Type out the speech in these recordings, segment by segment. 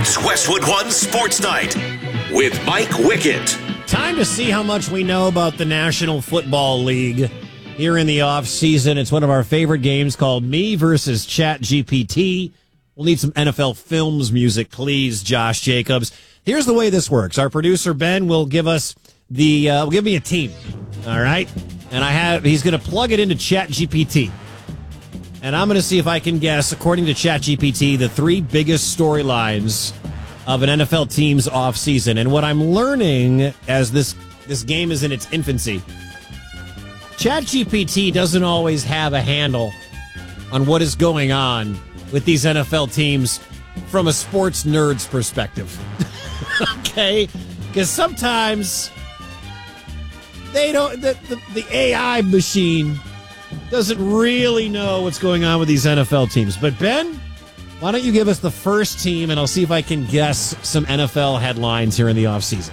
It's Westwood One Sports Night with Mike Wickett. Time to see how much we know about the National Football League here in the off season. It's one of our favorite games called Me versus ChatGPT. We'll need some NFL Films music, please, Josh Jacobs. Here's the way this works. Our producer, Ben, will give us will give me a team. All right? And he's going to plug it into ChatGPT. And I'm going to see if I can guess, according to ChatGPT, the three biggest storylines of an NFL team's offseason. And what I'm learning as this game is in its infancy, ChatGPT doesn't always have a handle on what is going on with these NFL teams from a sports nerd's perspective. Okay? Because sometimes they don't, the AI machine doesn't really know what's going on with these NFL teams. But Ben, why don't you give us the first team, and I'll see if I can guess some NFL headlines here in the offseason.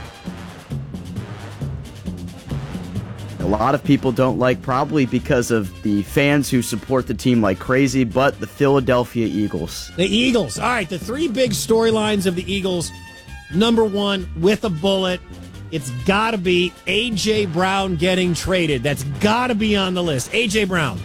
A lot of people don't like, probably because of the fans who support the team like crazy, but the Philadelphia Eagles. The Eagles. All right, the three big storylines of the Eagles. Number one, with a bullet, it's got to be A.J. Brown getting traded. That's got to be on the list. A.J. Brown.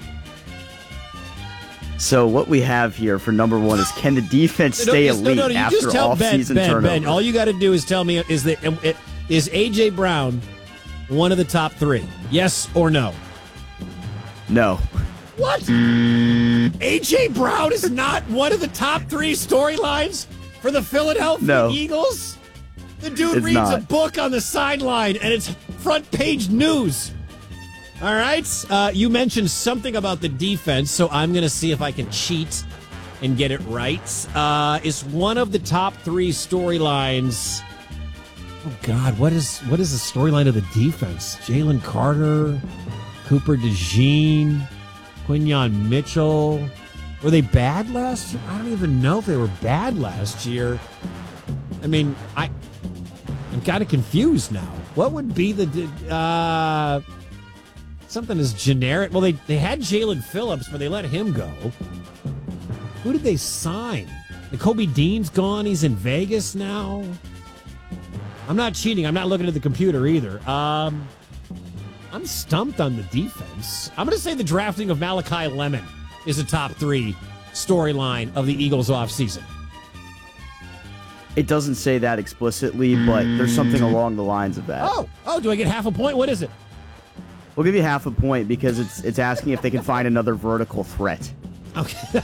So what we have here for number one is, can the defense stay elite after off-season turnovers? Ben, all you got to do is tell me, is A.J. Brown one of the top three? Yes or no? No. What? A.J. Brown is not one of the top three storylines for the Philadelphia Eagles? The dude reads a book on the sideline, and it's front-page news. All right? You mentioned something about the defense, so I'm going to see if I can cheat and get it right. Is one of the top three storylines... Oh, God, what is the storyline of the defense? Jalen Carter, Cooper DeJean, Quinyon Mitchell. Were they bad last year? I don't even know if they were bad last year. I mean, I'm kind of confused now. What would be the... something as generic? Well, they had Jalen Phillips, but they let him go. Who did they sign? Kobe Dean's gone. He's in Vegas now. I'm not cheating. I'm not looking at the computer either. I'm stumped on the defense. I'm going to say the drafting of Malachi Lemon is a top three storyline of the Eagles offseason. It doesn't say that explicitly, but there's something along the lines of that. Oh, do I get half a point? What is it? We'll give you half a point because it's asking if they can find another vertical threat. Okay.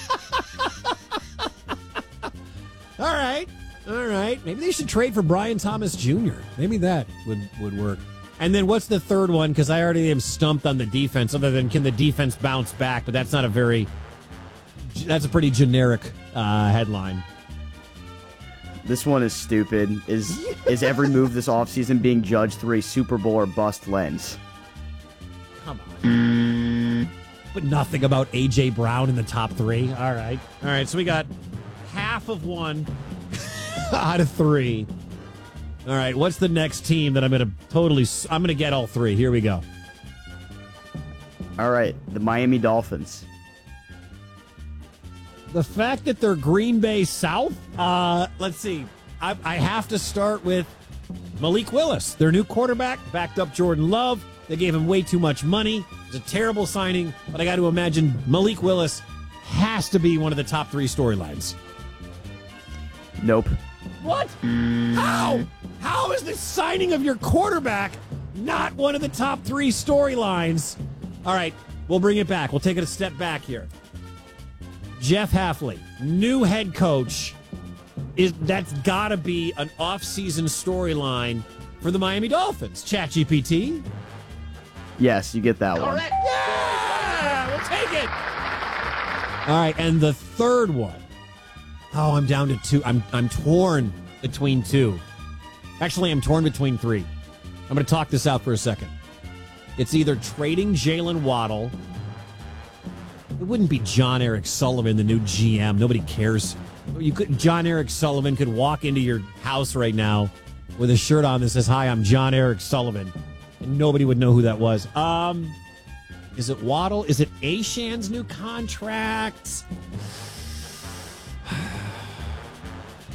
All right. Maybe they should trade for Brian Thomas Jr. Maybe that would work. And then what's the third one? Because I already am stumped on the defense, other than can the defense bounce back? But that's a pretty generic headline. This one is stupid. Is every move this offseason being judged through a Super Bowl or bust lens? Come on. But nothing about A.J. Brown in the top three. All right. So we got half of one out of three. All right. What's the next team that I'm going to get all three? Here we go. All right. The Miami Dolphins. The fact that they're Green Bay South, let's see. I have to start with Malik Willis, their new quarterback, backed up Jordan Love. They gave him way too much money. It was a terrible signing, but I got to imagine Malik Willis has to be one of the top three storylines. Nope. What? How? How is the signing of your quarterback not one of the top three storylines? All right, we'll bring it back. We'll take it a step back here. Jeff Hafley, new head coach, that's got to be an off-season storyline for the Miami Dolphins. ChatGPT? Yes, you get that one. Correct. Yeah! We'll take it. All right, and the third one. Oh, I'm down to two. I'm torn between two. Actually, I'm torn between three. I'm going to talk this out for a second. It's either trading Jalen Waddle. It wouldn't be John Eric Sullivan, the new GM. Nobody cares. John Eric Sullivan could walk into your house right now with a shirt on that says, "Hi, I'm John Eric Sullivan," and nobody would know who that was. Is it Waddle? Is it Ashan's new contract?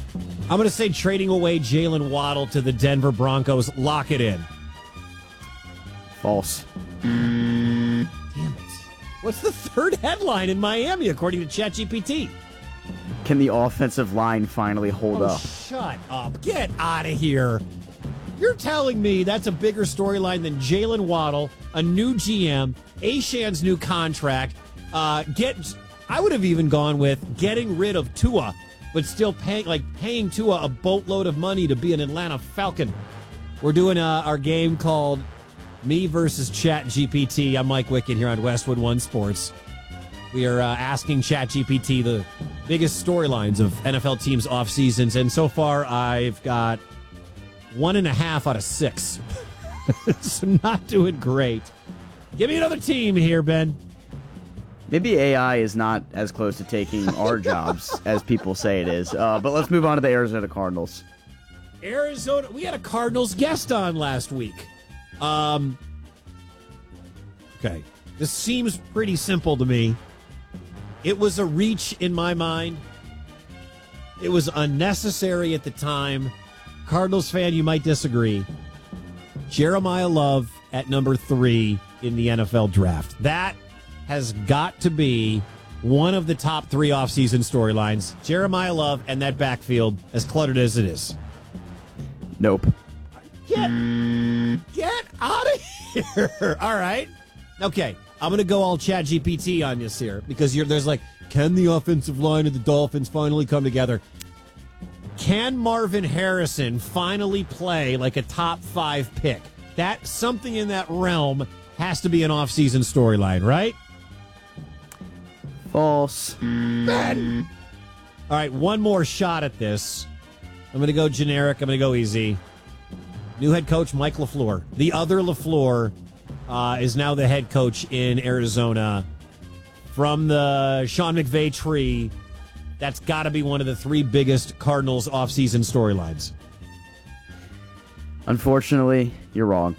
I'm going to say trading away Jalen Waddle to the Denver Broncos. Lock it in. False. Damn it. What's the third headline in Miami, according to ChatGPT? Can the offensive line finally hold up? Shut up. Get out of here. You're telling me that's a bigger storyline than Jalen Waddle, a new GM, Ashan's new contract. I would have even gone with getting rid of Tua, but still paying Tua a boatload of money to be an Atlanta Falcon. We're doing our game called Me versus ChatGPT. I'm Mike Wickett here on Westwood One Sports. We are asking ChatGPT the biggest storylines of NFL teams' off seasons, and so far I've got 1.5 out of 6. So not doing great. Give me another team here, Ben. Maybe AI is not as close to taking our jobs as people say it is. But let's move on to the Arizona Cardinals. Arizona, we had a Cardinals guest on last week. Okay. This seems pretty simple to me. It was a reach in my mind. It was unnecessary at the time. Cardinals fan, you might disagree. Jeremiah Love at number 3 in the NFL draft. That has got to be one of the top 3 offseason storylines. Jeremiah Love and that backfield, as cluttered as it is. Nope. Get out of here. All right. Okay. I'm going to go all ChatGPT on this here because there's can the offensive line of the Dolphins finally come together? Can Marvin Harrison finally play like a top 5 pick? That something in that realm has to be an offseason storyline, right? False. Ben. All right, one more shot at this. I'm going to go generic. I'm going to go easy. New head coach Mike LaFleur. The other LaFleur is now the head coach in Arizona. From the Sean McVay tree, that's got to be one of the 3 biggest Cardinals offseason storylines. Unfortunately, you're wrong.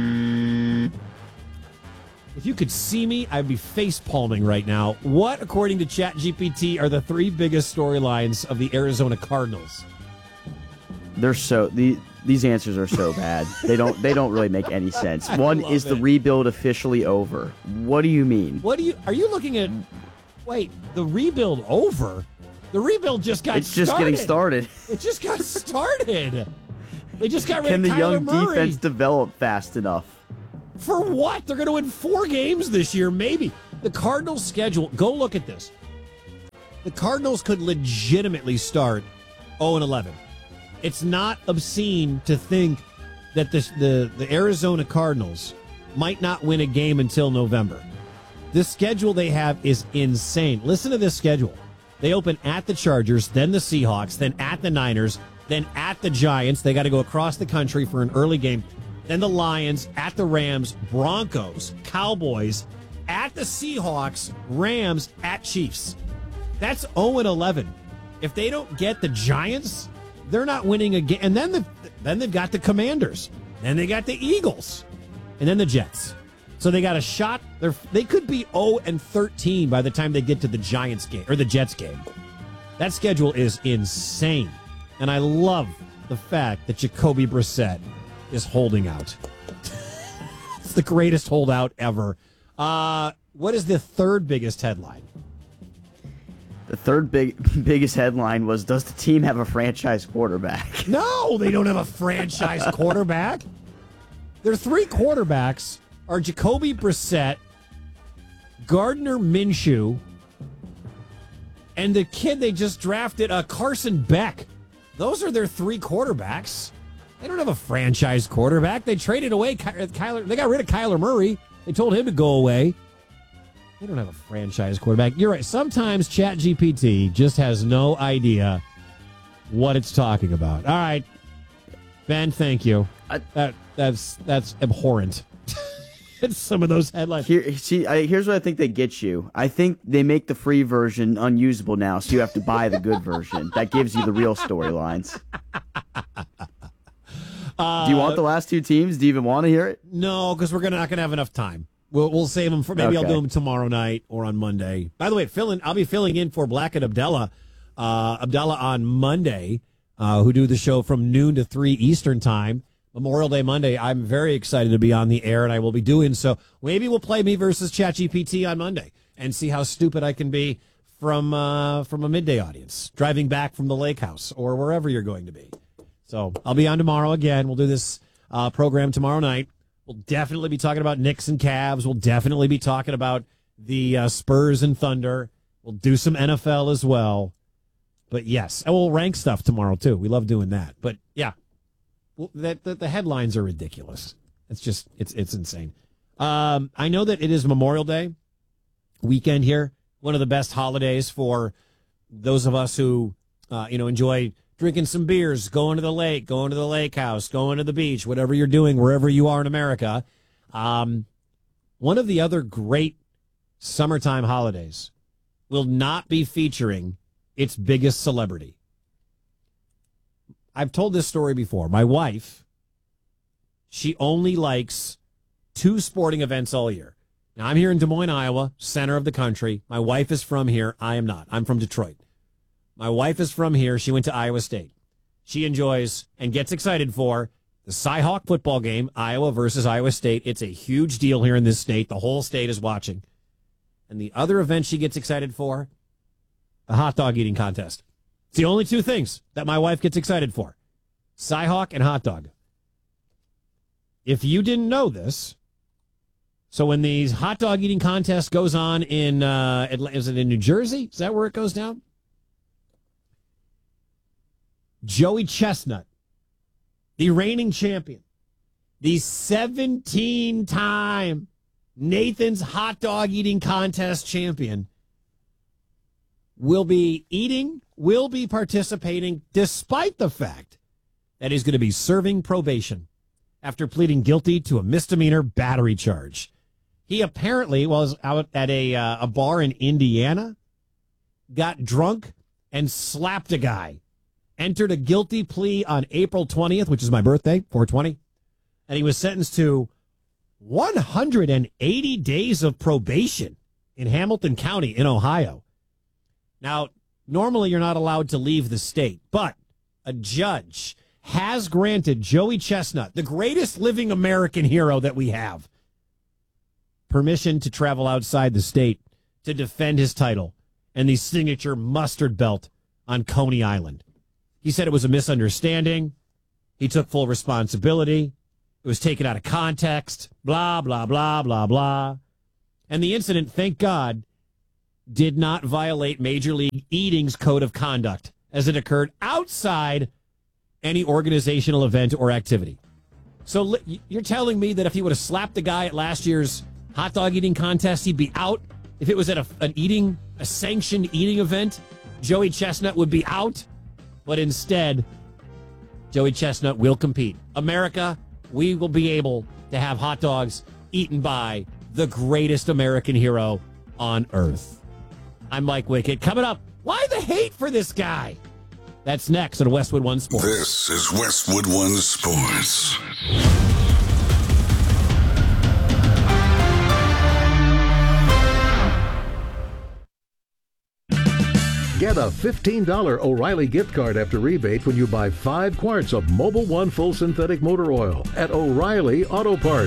If you could see me, I'd be face palming right now. What, according to ChatGPT, are the 3 biggest storylines of the Arizona Cardinals? These answers are so bad. They don't really make any sense. One is the rebuild officially over. What do you mean? Are you looking at? Wait, the rebuild over? The rebuild just got started. It's just getting started. It just got started. They just got rid Can of the Kyler young Murray. defense develop fast enough? For what? They're going to win 4 games this year, maybe. The Cardinals' schedule, go look at this. The Cardinals could legitimately start 0-11. It's not obscene to think that the Arizona Cardinals might not win a game until November. The schedule they have is insane. Listen to this schedule. They open at the Chargers, then the Seahawks, then at the Niners, then at the Giants. They got to go across the country for an early game. Then the Lions, at the Rams, Broncos, Cowboys, at the Seahawks, Rams, at Chiefs. That's 0-11. If they don't get the Giants, they're not winning a game. And then they've got the Commanders. Then they got the Eagles. And then the Jets. So they got a shot. They could be 0-13 by the time they get to the Giants game or the Jets game. That schedule is insane. And I love the fact that Jacoby Brissett is holding out. It's the greatest holdout ever. What is the third biggest headline? The third biggest headline was, does the team have a franchise quarterback? No, they don't have a franchise quarterback. Their 3 quarterbacks are Jacoby Brissett, Gardner Minshew, and the kid they just drafted, Carson Beck. Those are their 3 quarterbacks. They don't have a franchise quarterback. They traded away Kyler. They got rid of Kyler Murray. They told him to go away. They don't have a franchise quarterback. You're right. Sometimes ChatGPT just has no idea what it's talking about. All right, Ben, thank you. That's abhorrent. It's some of those headlines. Here's what I think they get you. I think they make the free version unusable now, so you have to buy the good version. That gives you the real storylines. Do you want the last 2 teams? Do you even want to hear it? No, because we're not going to have enough time. We'll save them for maybe. Okay. I'll do them tomorrow night or on Monday. By the way, I'll be filling in for Black and Abdallah on Monday. who do the show from noon to 3 Eastern time. Memorial Day Monday, I'm very excited to be on the air, and I will be doing so. Maybe we'll play me versus ChatGPT on Monday and see how stupid I can be from a midday audience, driving back from the lake house or wherever you're going to be. So I'll be on tomorrow again. We'll do this program tomorrow night. We'll definitely be talking about Knicks and Cavs. We'll definitely be talking about the Spurs and Thunder. We'll do some NFL as well. But yes, and we'll rank stuff tomorrow too. We love doing that. But yeah, well, the headlines are ridiculous. It's just it's insane. I know that it is Memorial Day weekend here. One of the best holidays for those of us who enjoy drinking some beers, going to the lake, going to the lake house, going to the beach, whatever you're doing, wherever you are in America. One of the other great summertime holidays will not be featuring its biggest celebrity. I've told this story before. My wife, she only likes 2 sporting events all year. Now, I'm here in Des Moines, Iowa, center of the country. My wife is from here. I am not. I'm from Detroit. My wife is from here. She went to Iowa State. She enjoys and gets excited for the Cy-Hawk football game, Iowa versus Iowa State. It's a huge deal here in this state. The whole state is watching. And the other event she gets excited for, the hot dog eating contest. It's the only 2 things that my wife gets excited for. Cy-Hawk and hot dog. If you didn't know this, so when the hot dog eating contest goes on in, is it in New Jersey? Is that where it goes down? Joey Chestnut, the reigning champion, the 17-time Nathan's hot dog eating contest champion, will be participating despite the fact that he's going to be serving probation after pleading guilty to a misdemeanor battery charge. He apparently was out at a bar in Indiana, got drunk, and slapped a guy. Entered a guilty plea on April 20th, which is my birthday, 4/20, and he was sentenced to 180 days of probation in Hamilton County in Ohio. Now, normally you're not allowed to leave the state, but a judge has granted Joey Chestnut, the greatest living American hero that we have, permission to travel outside the state to defend his title and the signature mustard belt on Coney Island. He said it was a misunderstanding. He took full responsibility. It was taken out of context, blah, blah, blah, blah, blah. And the incident, thank God, did not violate Major League Eating's code of conduct, as it occurred outside any organizational event or activity. So you're telling me that if he would have slapped the guy at last year's hot dog eating contest, he'd be out? If it was at a sanctioned eating event, Joey Chestnut would be out? But instead, Joey Chestnut will compete. America, we will be able to have hot dogs eaten by the greatest American hero on earth. I'm Mike Wickett. Coming up, why the hate for this guy? That's next on Westwood One Sports. This is Westwood One Sports. Get a $15 O'Reilly gift card after rebate when you buy 5 quarts of Mobil 1 full synthetic motor oil at O'Reilly Auto Parts.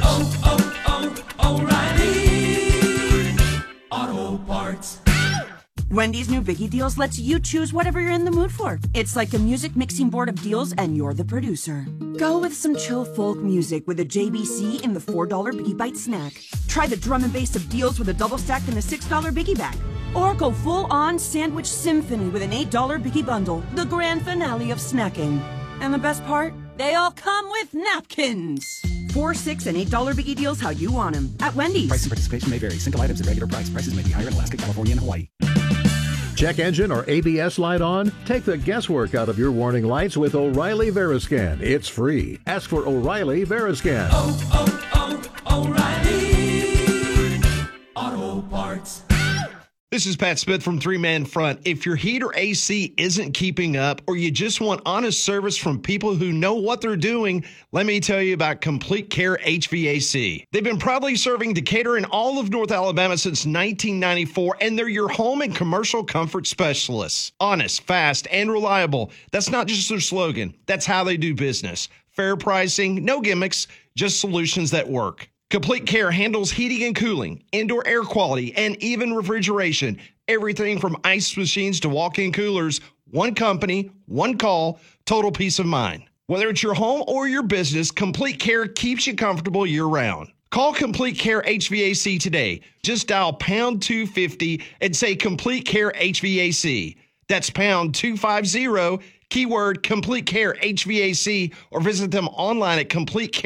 O'Reilly Auto Parts. Wendy's new Biggie Deals lets you choose whatever you're in the mood for. It's like a music mixing board of deals, and you're the producer. Go with some chill folk music with a JBC in the $4 Biggie Bite snack. Try the drum and bass of deals with a double stack in the $6 Biggie Bag. Or go full-on sandwich symphony with an $8 Biggie Bundle, the grand finale of snacking. And the best part? They all come with napkins. $4, $6, and $8 Biggie Deals how you want them at Wendy's. Price and participation may vary. Single items at regular price. Prices may be higher in Alaska, California, and Hawaii. Check engine or ABS light on? Take the guesswork out of your warning lights with O'Reilly Veriscan. It's free. Ask for O'Reilly Veriscan. O'Reilly Auto Parts. This is Pat Smith from Three Man Front. If your heat or AC isn't keeping up, or you just want honest service from people who know what they're doing, let me tell you about Complete Care HVAC. They've been proudly serving Decatur and all of North Alabama since 1994, and they're your home and commercial comfort specialists. Honest, fast, and reliable. That's not just their slogan. That's how they do business. Fair pricing, no gimmicks, just solutions that work. Complete Care handles heating and cooling, indoor air quality, and even refrigeration. Everything from ice machines to walk-in coolers. One company, one call, total peace of mind. Whether it's your home or your business, Complete Care keeps you comfortable year-round. Call Complete Care HVAC today. Just dial pound 250 and say Complete Care HVAC. That's pound 250, keyword Complete Care HVAC, or visit them online at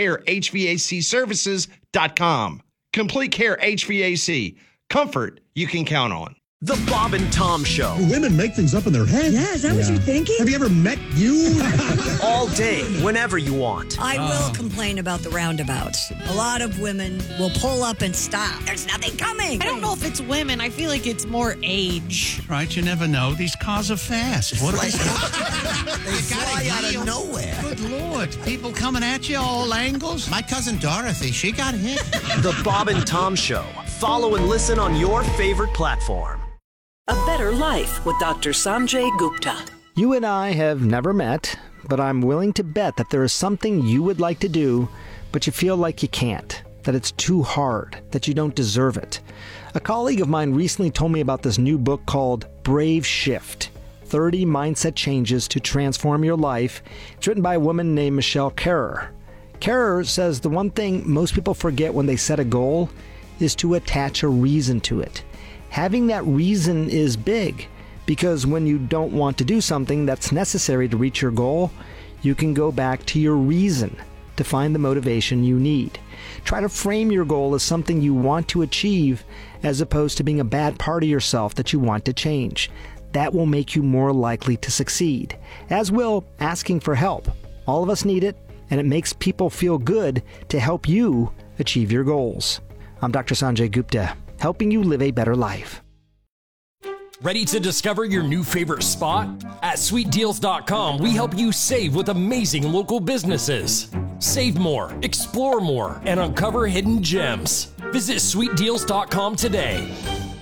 CompleteCareHVACservices.com. Complete Care HVAC. Comfort you can count on. The Bob and Tom Show. Women make things up in their head. Yeah, is that what you're thinking? Have you ever met you? All day, whenever you want. I will complain about the roundabouts. A lot of women will pull up and stop. There's nothing coming. I don't know if it's women. I feel like it's more age. Right, you never know. These cars are fast. What are they? They fly out of nowhere. Good Lord. People coming at you all angles. My cousin Dorothy, she got hit. The Bob and Tom Show. Follow and listen on your favorite platform. A Better Life with Dr. Sanjay Gupta. You and I have never met, but I'm willing to bet that there is something you would like to do, but you feel like you can't, that it's too hard, that you don't deserve it. A colleague of mine recently told me about this new book called Brave Shift, 30 Mindset Changes to Transform Your Life. It's written by a woman named Michelle Kerrer. Kerrer says the one thing most people forget when they set a goal is to attach a reason to it. Having that reason is big, because when you don't want to do something that's necessary to reach your goal, you can go back to your reason to find the motivation you need. Try to frame your goal as something you want to achieve, as opposed to being a bad part of yourself that you want to change. That will make you more likely to succeed, as will asking for help. All of us need it, and it makes people feel good to help you achieve your goals. I'm Dr. Sanjay Gupta, helping you live a better life. Ready to discover your new favorite spot? At SweetDeals.com, we help you save with amazing local businesses. Save more, explore more, and uncover hidden gems. Visit SweetDeals.com today.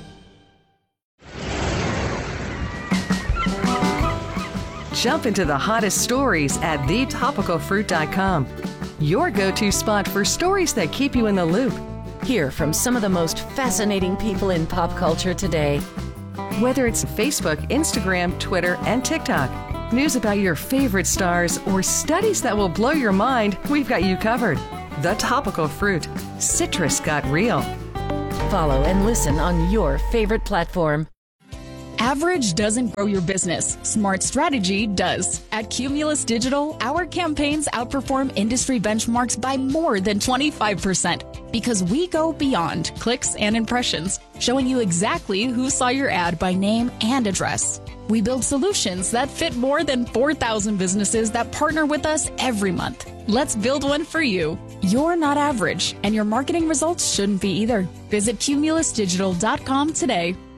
Jump into the hottest stories at TheTopicalFruit.com. Your go-to spot for stories that keep you in the loop. Hear from some of the most fascinating people in pop culture today. Whether it's Facebook, Instagram, Twitter, and TikTok, news about your favorite stars, or studies that will blow your mind, we've got you covered. The Topical Fruit. Citrus got real. Follow and listen on your favorite platform. Average doesn't grow your business. Smart strategy does. At Cumulus Digital, our campaigns outperform industry benchmarks by more than 25% because we go beyond clicks and impressions, showing you exactly who saw your ad by name and address. We build solutions that fit more than 4,000 businesses that partner with us every month. Let's build one for you. You're not average, and your marketing results shouldn't be either. Visit cumulusdigital.com today.